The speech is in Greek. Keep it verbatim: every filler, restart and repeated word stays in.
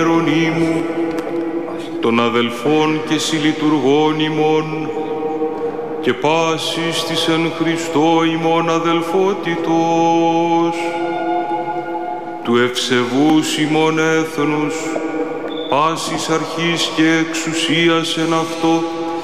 Ιερονύμου, των αδελφών και συλλειτουργών ημών, και πάσης της εν Χριστώ ημών αδελφότητος, του ευσεβούς ημών έθνους, πάσης αρχής και εξουσίας εν αυτό,